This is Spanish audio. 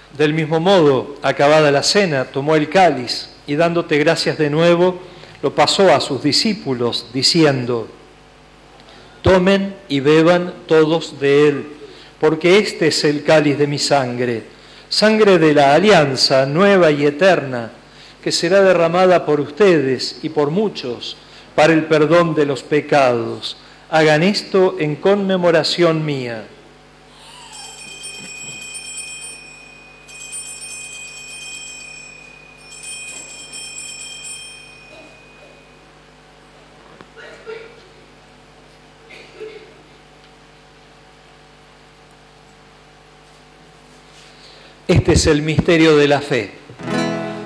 Del mismo modo, acabada la cena, tomó el cáliz y dándote gracias de nuevo, lo pasó a sus discípulos, diciendo: tomen y beban todos de él, porque este es el cáliz de mi sangre, sangre de la alianza nueva y eterna, que será derramada por ustedes y por muchos para el perdón de los pecados. Hagan esto en conmemoración mía. Este es el misterio de la fe.